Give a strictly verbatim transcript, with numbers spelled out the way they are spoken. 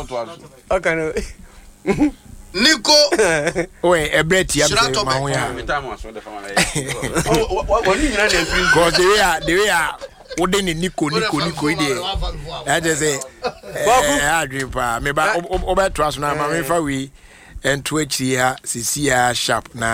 Okay. Nico. Oi, a bread ya ma ho ya. Cause the way the way wode ni Nico Nico Nico ide. I just say eh adwin pa me ba obeto aso na ma me fa wi en twetchi ya sisi ya sharp na